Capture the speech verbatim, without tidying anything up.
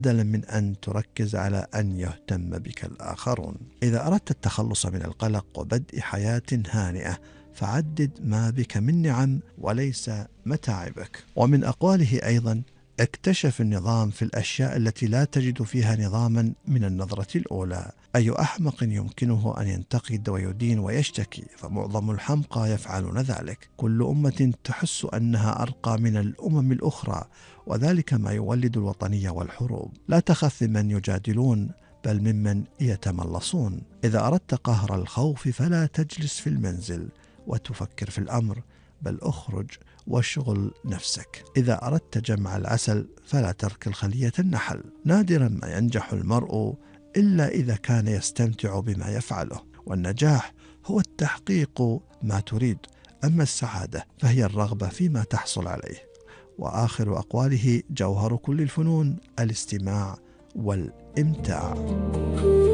بدلا من أن تركز على أن يهتم بك الآخرون. إذا أردت التخلص من القلق وبدء حياة هانئة فعدد ما بك من نعم وليس متاعبك. ومن أقواله أيضا: اكتشف النظام في الأشياء التي لا تجد فيها نظاما من النظرة الأولى. أي أحمق يمكنه أن ينتقد ويدين ويشتكي؟ فمعظم الحمقى يفعلون ذلك. كل أمة تحس أنها أرقى من الأمم الأخرى، وذلك ما يولد الوطنية والحروب. لا تخف ممن يجادلون بل ممن يتملصون. إذا أردت قهر الخوف فلا تجلس في المنزل وتفكر في الأمر، بل أخرج واشغل نفسك. إذا أردت جمع العسل فلا تركل خلية النحل. نادرا ما ينجح المرء إلا إذا كان يستمتع بما يفعله، والنجاح هو التحقيق ما تريد، أما السعادة فهي الرغبة فيما تحصل عليه. وآخر أقواله: جوهر كل الفنون الاستماع والإمتاع.